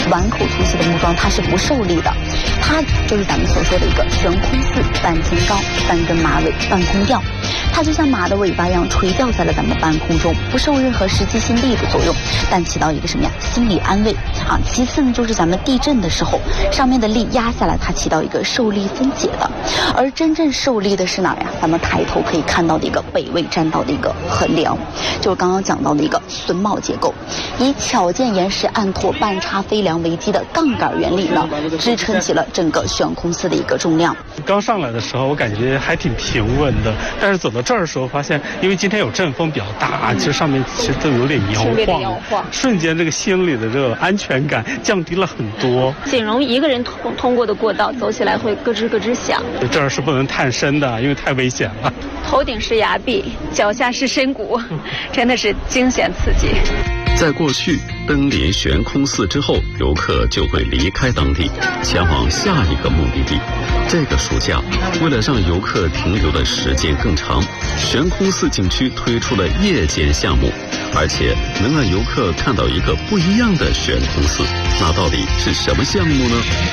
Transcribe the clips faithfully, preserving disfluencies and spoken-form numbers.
碗口粗细的木桩，它是不受力的，它就是咱们所说的一个悬空似，半前高，半根马尾，半空吊。它就像马的尾巴一样垂吊在了咱们半空中，不受任何实际性力的作用，但起到一个什么呀？心理安慰啊。其次呢，就是咱们地震的时候，上面的力压下来，它起到一个受力分解的。而真正受力的是哪儿呀？咱们抬头可以看到的一个北魏栈道的一个横梁，就是刚刚讲到的一个榫卯结构，以巧建岩石按拓半插飞梁为基的杠杆原理呢，支撑起了整个悬空寺的一个重量。 刚上来的时候，我感觉还挺平稳的，但是走到这儿的时候，发现因为今天有阵风比较大，其实上面其实都有点摇晃，瞬间这个心里的这个安全感降低了很多。 仅容一个人通通过的过道，走起来会咯吱咯吱响。 这儿是不能探身的，因为太危险了。 头顶是崖壁，脚下是深谷，真的是惊险刺激。 在过去，登临悬空寺之后，游客就会离开当地，前往下一个目的地。这个暑假，为了让游客停留的时间更长，悬空寺景区推出了夜间项目，而且能让游客看到一个不一样的悬空寺。那到底是什么项目呢？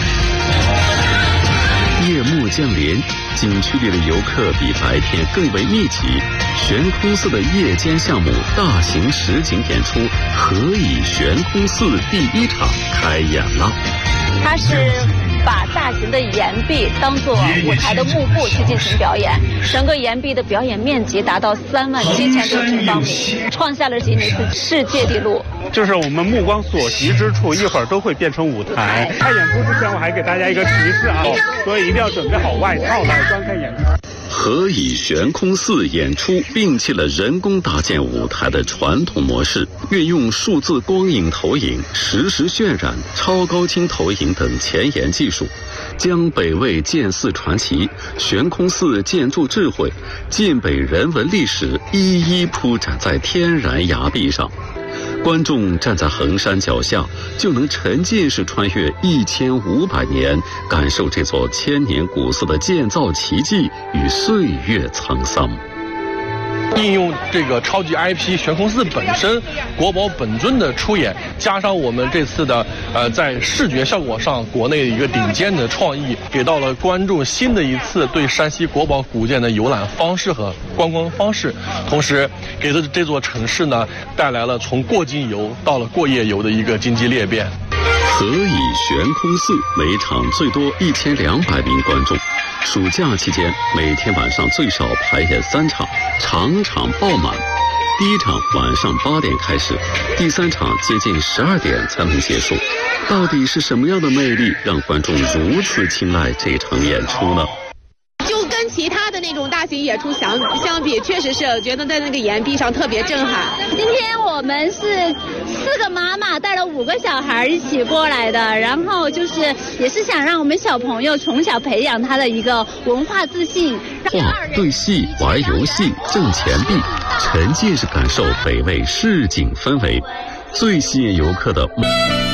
夜幕降临，景区里的游客比白天更为密集。悬空寺的夜间项目大型实景演出《何以悬空寺》第一场开演了。 它是把大型的岩壁当作舞台的幕布去进行表演，整个岩壁的表演面积达到三万七千多平方米，创下了吉尼斯世界纪录。 就是我们目光所及之处，一会儿都会变成舞台。看演出之前，我还给大家一个提示啊，所以一定要准备好外套来观看演出。 何以悬空寺演出摒弃了人工搭建舞台的传统模式，运用数字光影投影、实时渲染、超高清投影等前沿技术，将北魏建寺传奇、悬空寺建筑智慧、晋北人文历史一一铺展在天然崖壁上。观众站在衡山脚下，就能沉浸式穿越一千五百年，感受这座千年古寺的建造奇迹与岁月沧桑。 应用这个超级 I P 悬空寺本身国宝本尊的出演，加上我们这次的呃在视觉效果上国内一个顶尖的创意，给到了观众新的一次对山西国宝古建的游览方式和观光方式，同时给了这座城市呢带来了从过境游到了过夜游的一个经济裂变。 何以悬空寺每场最多一千两百名观众，暑假期间每天晚上最少排演三场，场场爆满。第一场晚上八点开始，第三场接近十二点才能结束。到底是什么样的魅力让观众如此青睐这场演出呢？ 跟其他的那种大型演出相相比，确实是我觉得在那个岩壁上特别震撼。 今天我们是四个妈妈带了五个小孩一起过来的，然后就是也是想让我们小朋友从小培养他的一个文化自信。 画、对戏、玩游戏、挣钱币，沉浸式感受北魏市井氛围。最吸引游客的